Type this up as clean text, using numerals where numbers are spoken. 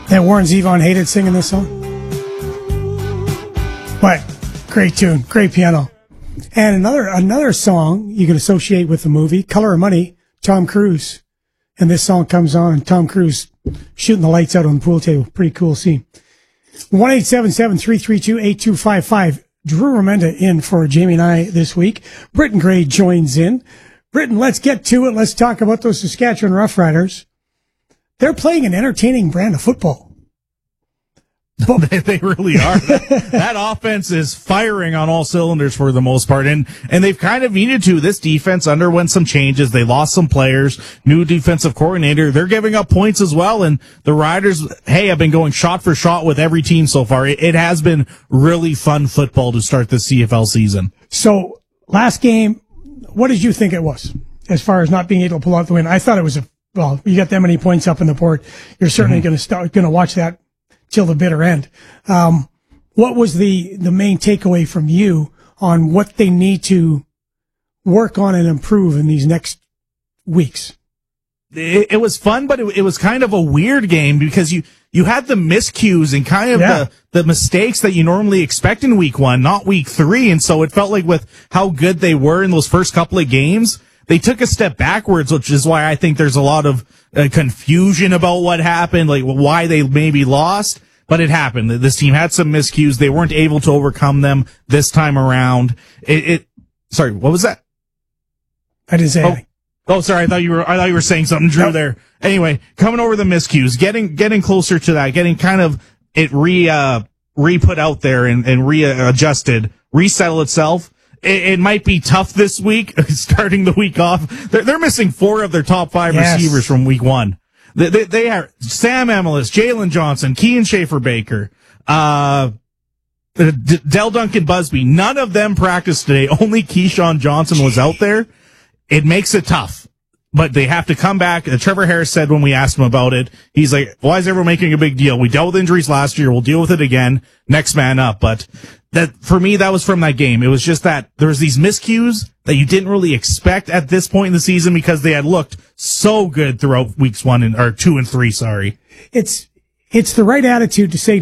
That Warren Zevon hated singing this song. But great tune, great piano. And another song you can associate with the movie, Color of Money, Tom Cruise. And this song comes on, and Tom Cruise shooting the lights out on the pool table. Pretty cool scene. 1-877-332-8255. Drew Remenda in for Jamie and I this week. Britton Gray joins in. Britton, let's get to it. Let's talk about those Saskatchewan Roughriders. They're playing an entertaining brand of football. They really are. That offense is firing on all cylinders for the most part, and they've kind of needed to. This defense underwent some changes. They lost some players, new defensive coordinator. They're giving up points as well, and the Riders, have been going shot for shot with every team so far. It has been really fun football to start the CFL season. So, last game, what did you think it was as far as not being able to pull out the win? I thought it was you got that many points up in the board. You're certainly going to watch that till the bitter end. What was the main takeaway from you on what they need to work on and improve in these next weeks? It was fun, but it was kind of a weird game because you had the miscues and kind of the mistakes that you normally expect in week 1, not week 3. And so it felt like with how good they were in those first couple of games, they took a step backwards, which is why I think there's a lot of confusion about what happened, like why they maybe lost. But it happened. This team had some miscues. They weren't able to overcome them this time around. Sorry, what was that? I didn't say anything. Oh, sorry. I thought you were saying something, Drew, there. Anyway, coming over the miscues, getting closer to that, getting kind of it re-put out there and readjusted, resettle itself. It might be tough this week, starting the week off. They're missing 4 of their top 5 receivers from week 1. They are Sam Emilus, Jalen Johnson, Kean Schaefer-Baker, Del Duncan Busby. None of them practiced today. Only Keyshawn Johnson was out there. It makes it tough, but they have to come back. Trevor Harris said when we asked him about it, he's like, why is everyone making a big deal? We dealt with injuries last year. We'll deal with it again. Next man up. But that, for me, that was from that game. It was just that there was these miscues that you didn't really expect at this point in the season because they had looked so good throughout weeks 2 and 3. Sorry. It's the right attitude to say